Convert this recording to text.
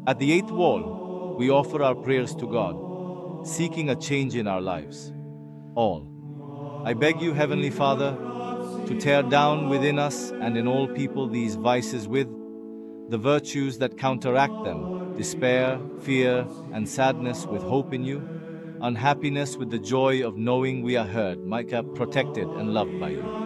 At the eighth wall, we offer our prayers to God, seeking a change in our lives. All. I beg you, Heavenly Father, to tear down within us and in all people these vices with the virtues that counteract them: despair, fear, and sadness with hope in you, unhappiness with the joy of knowing we are heard, Micah, protected and loved by you.